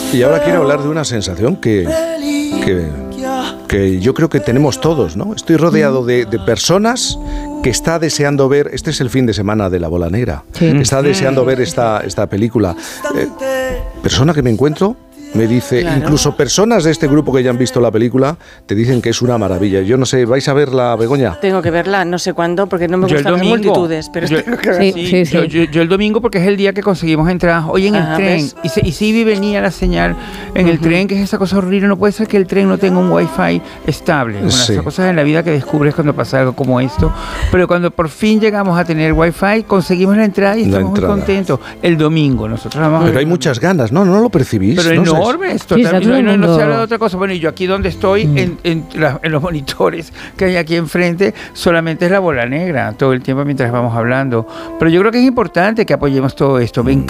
Y ahora quiero hablar de una sensación que yo creo que tenemos todos, ¿no? Estoy rodeado de personas que está deseando ver, este es el fin de semana de La Bola Negra, está deseando ver esta película. Persona que me encuentro me dice, claro, incluso personas de este grupo que ya han visto la película te dicen que es una maravilla. Yo no sé, ¿vais a verla, Begoña? Tengo que verla, no sé cuándo, porque no me gustan las multitudes, pero tengo que verla. Yo el domingo, porque es el día que conseguimos entradas hoy en el tren, y sí venía la señal en el tren, que es esa cosa horrible. No puede ser que el tren no tenga un wifi estable. Una de esas cosas en la vida que descubres cuando pasa algo como esto. Pero cuando por fin llegamos a tener wifi, conseguimos la entrada y estamos muy contentos. El domingo nosotros vamos. Pero hay muchas ganas, ¿no lo percibís? Pero no, enormes, totalmente, no se habla de otra cosa. Bueno, y yo aquí donde estoy, en los monitores que hay aquí enfrente, solamente es La Bola Negra todo el tiempo mientras vamos hablando. Pero yo creo que es importante que apoyemos todo esto. Me encanta